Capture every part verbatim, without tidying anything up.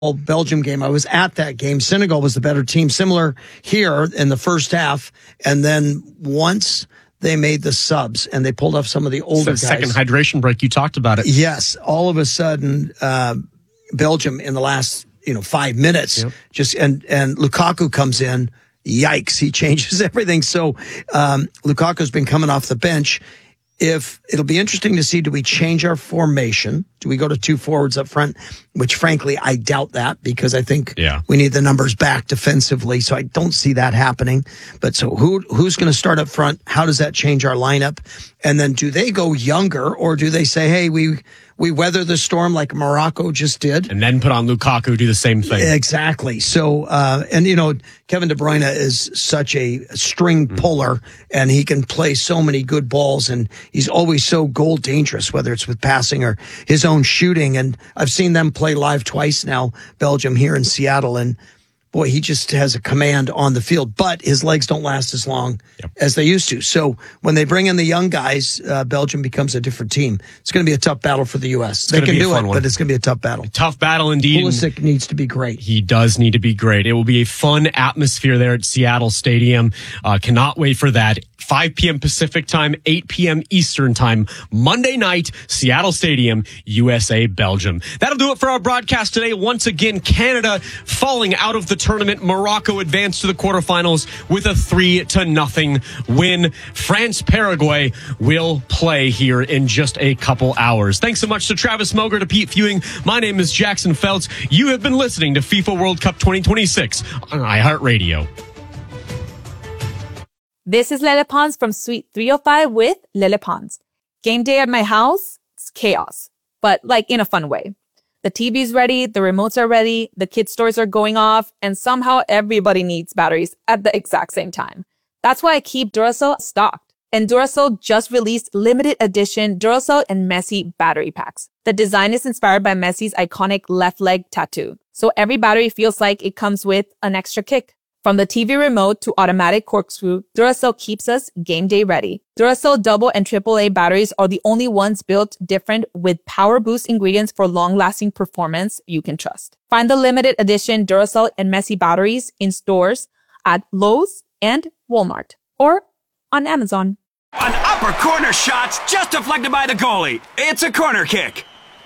Belgium game. I was at that game. Senegal was the better team, similar here in the first half. And then once they made the subs and they pulled off some of the older guys. Second hydration break, you talked about it. Yes. All of a sudden, uh, Belgium in the last, you know, five minutes, yep. just, and, and Lukaku comes in. Yikes. He changes everything. So, um, Lukaku's been coming off the bench. If it'll be interesting to see, do we change our formation? Do we go to two forwards up front? Which, frankly, I doubt that because I think yeah. we need the numbers back defensively. So I don't see that happening. But so who who's going to start up front? How does that change our lineup? And then do they go younger or do they say, hey, we we weather the storm like Morocco just did? And then put on Lukaku, do the same thing. Exactly. So, uh, and you know, Kevin De Bruyne is such a string puller mm-hmm. and he can play so many good balls and he's always so goal dangerous, whether it's with passing or his own shooting. And I've seen them play live twice now, Belgium here in Seattle. And boy, he just has a command on the field, but his legs don't last as long yep. as they used to. So when they bring in the young guys, uh, Belgium becomes a different team. It's going to be a tough battle for the U S. It's they can do it, one. but it's going to be a tough battle. Tough battle indeed. Pulisic needs to be great. He does need to be great. It will be a fun atmosphere there at Seattle Stadium. Uh, cannot wait for that. five p.m. Pacific time, eight p.m. Eastern time, Monday night, Seattle Stadium, U S A, Belgium. That'll do it for our broadcast today. Once again, Canada falling out of the tournament. Morocco advanced to the quarterfinals with a three to nothing win. France, Paraguay will play here in just a couple hours. Thanks so much to Travis Moger, to Pete Fewing. My name is Jackson Feltz. You have been listening to FIFA World Cup twenty twenty-six on iHeartRadio. This is Lele Pons from Suite three oh five with Lele Pons. Game day at my house, it's chaos, but like in a fun way. The T V's ready, the remotes are ready, the kids' toys are going off, and somehow everybody needs batteries at the exact same time. That's why I keep Duracell stocked. And Duracell just released limited edition Duracell and Messi battery packs. The design is inspired by Messi's iconic left leg tattoo, so every battery feels like it comes with an extra kick. From the T V remote to automatic corkscrew, Duracell keeps us game day ready. Duracell double and triple A batteries are the only ones built different with power boost ingredients for long-lasting performance you can trust. Find the limited edition Duracell and Messi batteries in stores at Lowe's and Walmart or on Amazon. An upper corner shot just deflected by the goalie. It's a corner kick.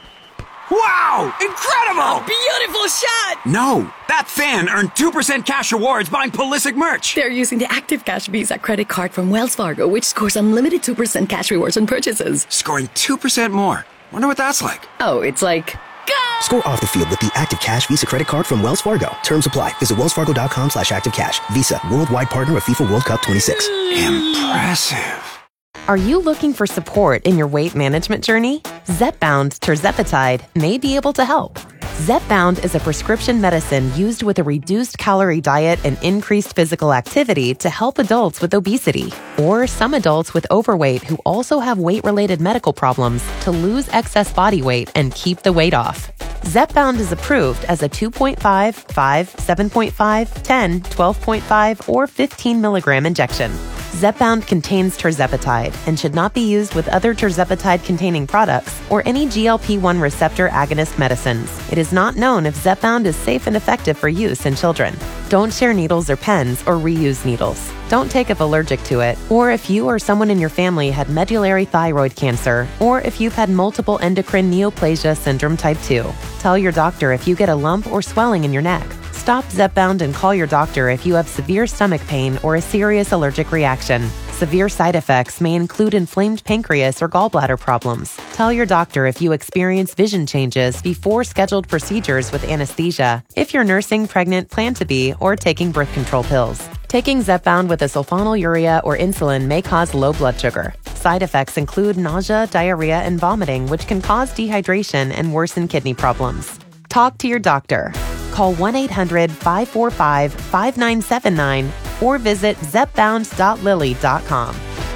Wow! Incredible! A beautiful shot! No, that fan earned two percent cash rewards buying Pulisic merch. They're using the Active Cash Visa credit card from Wells Fargo, which scores unlimited two percent cash rewards on purchases. Scoring two percent more. Wonder what that's like. Oh, it's like... Go! Score off the field with the Active Cash Visa credit card from Wells Fargo. Terms apply. Visit wellsfargo.com slash active cash. Visa, worldwide partner of FIFA World Cup twenty-six. Impressive. Are you looking for support in your weight management journey? Zepbound tirzepatide may be able to help. Zepbound is a prescription medicine used with a reduced calorie diet and increased physical activity to help adults with obesity or some adults with overweight who also have weight-related medical problems to lose excess body weight and keep the weight off. Zepbound is approved as a two point five, five, seven point five, ten, twelve point five, or fifteen milligram injection. Zepbound contains tirzepatide and should not be used with other tirzepatide-containing products or any G L P one receptor agonist medicines. It is not known if Zepbound is safe and effective for use in children. Don't share needles or pens or reuse needles. Don't take if allergic to it, or if you or someone in your family had medullary thyroid cancer, or if you've had multiple endocrine neoplasia syndrome type two. Tell your doctor if you get a lump or swelling in your neck. Stop Zepbound and call your doctor if you have severe stomach pain or a serious allergic reaction. Severe side effects may include inflamed pancreas or gallbladder problems. Tell your doctor if you experience vision changes before scheduled procedures with anesthesia, if you're nursing, pregnant, plan to be, or taking birth control pills. Taking Zepbound with a sulfonylurea or insulin may cause low blood sugar. Side effects include nausea, diarrhea, and vomiting, which can cause dehydration and worsen kidney problems. Talk to your doctor. Call one eight hundred, five four five, five nine seven nine or visit zepbound dot lilly dot com.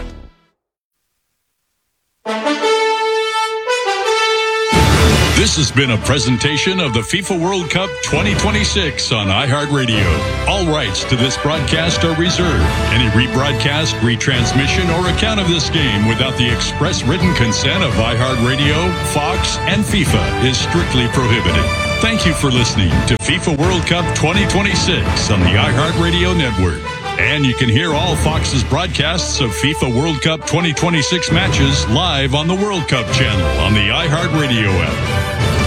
This has been a presentation of the FIFA World Cup twenty twenty-six on iHeartRadio. All rights to this broadcast are reserved. Any rebroadcast, retransmission, or account of this game without the express written consent of iHeartRadio, Fox, and FIFA is strictly prohibited. Thank you for listening to FIFA World Cup twenty twenty-six on the iHeartRadio Network. And you can hear all Fox's broadcasts of FIFA World Cup twenty twenty-six matches live on the World Cup channel on the iHeartRadio app.